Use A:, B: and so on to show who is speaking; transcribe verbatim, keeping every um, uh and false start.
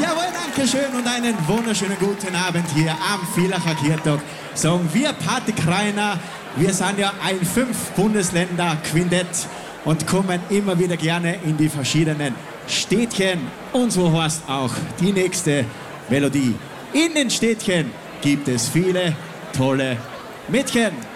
A: Jawohl, danke schön und einen wunderschönen guten Abend hier am Villacher Kirchtag. Sagen wir Partykreiner, wir sind ja ein Fünf-Bundesländer-Quintett und kommen immer wieder gerne in die verschiedenen Städtchen. Und so heißt auch die nächste Melodie. In den Städtchen gibt es viele tolle Mädchen.